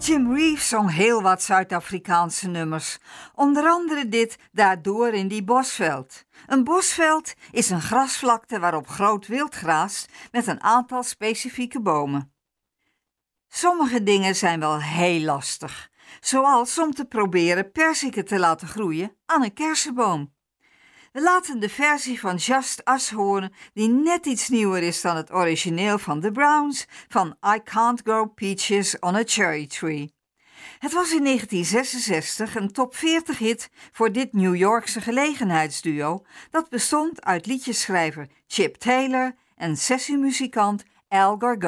Jim Reeves zong heel wat Zuid-Afrikaanse nummers. Onder andere dit Daardoor in die bosveld. Een bosveld is een grasvlakte waarop groot wild graast met een aantal specifieke bomen. Sommige dingen zijn wel heel lastig, zoals om te proberen perziken te laten groeien aan een kersenboom. We laten de versie van Just Us horen die net iets nieuwer is dan het origineel van The Browns van I Can't Grow Peaches on a Cherry Tree. Het was in 1966 een top 40 hit voor dit New Yorkse gelegenheidsduo dat bestond uit liedjesschrijver Chip Taylor en sessiemuzikant Al Gargano.